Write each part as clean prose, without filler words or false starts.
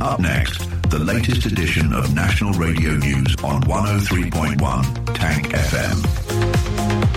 Up next, the latest edition of National Radio News on 103.1 Tank FM.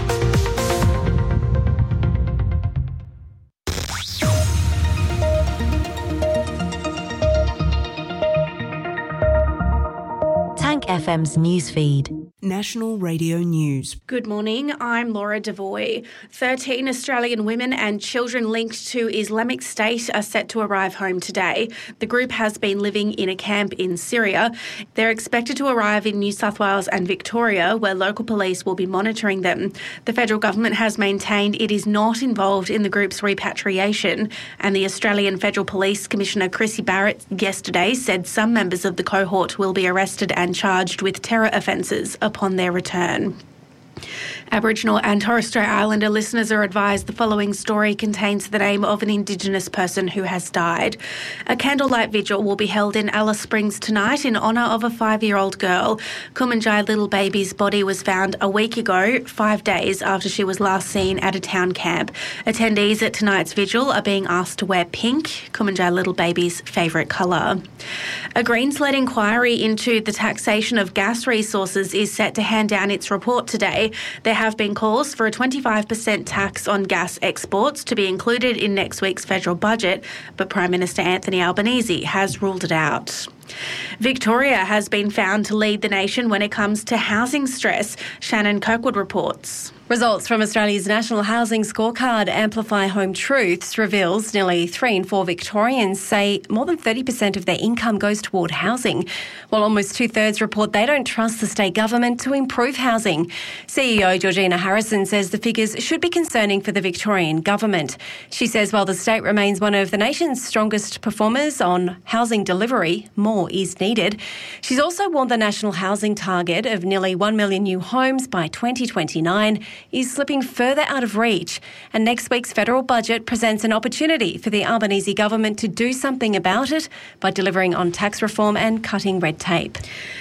Tank FM's newsfeed. National Radio News. Good morning, I'm Laura Devoy. 13 Australian women and children linked to Islamic State are set to arrive home today. The group has been living in a camp in Syria. They're expected to arrive in New South Wales and Victoria, where local police will be monitoring them. The federal government has maintained it is not involved in the group's repatriation, and the Australian Federal Police Commissioner Chrissy Barrett yesterday said some members of the cohort will be arrested and charged with terror offences upon their return. Aboriginal and Torres Strait Islander listeners are advised the following story contains the name of an Indigenous person who has died. A candlelight vigil will be held in Alice Springs tonight in honour of a 5-year-old girl. Kumanjai Little Baby's body was found a week ago, 5 days after she was last seen at a town camp. Attendees at tonight's vigil are being asked to wear pink, Kumanjai Little Baby's favourite colour. A Greens-led inquiry into the taxation of gas resources is set to hand down its report today. There have been calls for a 25% tax on gas exports to be included in next week's federal budget, but Prime Minister Anthony Albanese has ruled it out. Victoria has been found to lead the nation when it comes to housing stress. Shannon Kirkwood reports. Results from Australia's National Housing Scorecard Amplify Home Truths reveals nearly 3 in 4 Victorians say more than 30% of their income goes toward housing, while almost 2/3 report they don't trust the state government to improve housing. CEO Georgina Harrison says the figures should be concerning for the Victorian government. She says while the state remains one of the nation's strongest performers on housing delivery, more is needed. She's also warned the national housing target of nearly 1 million new homes by 2029 is slipping further out of reach, and next week's federal budget presents an opportunity for the Albanese government to do something about it by delivering on tax reform and cutting red tape.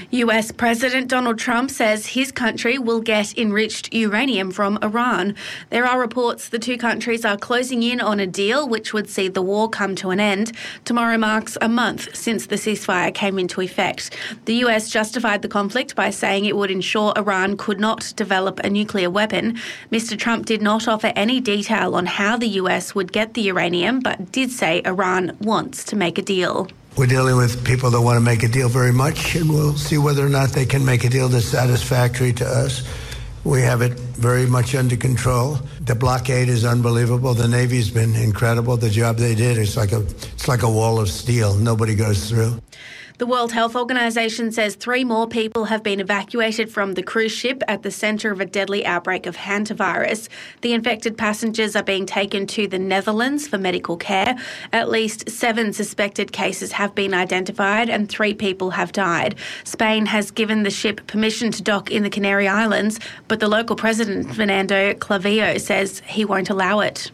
US President Donald Trump says his country will get enriched uranium from Iran. There are reports the two countries are closing in on a deal which would see the war come to an end. Tomorrow marks a month since the ceasefire came into effect. The US justified the conflict by saying it would ensure Iran could not develop a nuclear weapon. Mr. Trump did not offer any detail on how the US would get the uranium, but did say Iran wants to make a deal. We're dealing with people that want to make a deal very much, and we'll see whether or not they can make a deal that's satisfactory to us. We have it very much under control. The blockade is unbelievable. The Navy's been incredible. The job they did is like a wall of steel. Nobody goes through. The World Health Organization says 3 more people have been evacuated from the cruise ship at the centre of a deadly outbreak of hantavirus. The infected passengers are being taken to the Netherlands for medical care. At least 7 suspected cases have been identified and 3 people have died. Spain has given the ship permission to dock in the Canary Islands, but the local president, Fernando Clavijo, says he won't allow it.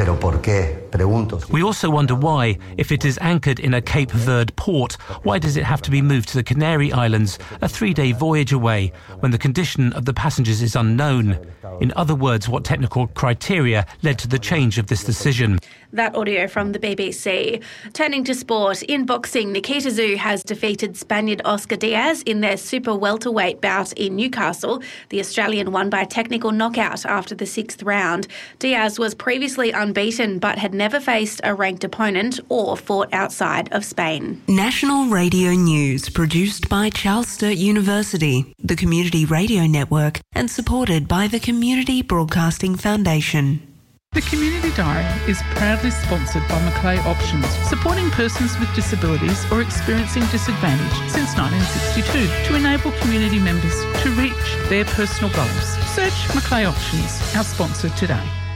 We also wonder why, if it is anchored in a Cape Verde port, why does it have to be moved to the Canary Islands, a 3-day voyage away, when the condition of the passengers is unknown? In other words, what technical criteria led to the change of this decision? That audio from the BBC. Turning to sport, in boxing, Nikita Tszyu has defeated Spaniard Oscar Diaz in their super welterweight bout in Newcastle. The Australian won by technical knockout after the 6th round. Diaz was previously unbeaten but had never faced a ranked opponent or fought outside of Spain. National Radio News, produced by Charles Sturt University, the Community Radio Network, and supported by the Community Broadcasting Foundation. The Community Diary is proudly sponsored by Macleay Options, supporting persons with disabilities or experiencing disadvantage since 1962 to enable community members to reach their personal goals. Search Macleay Options, our sponsor today.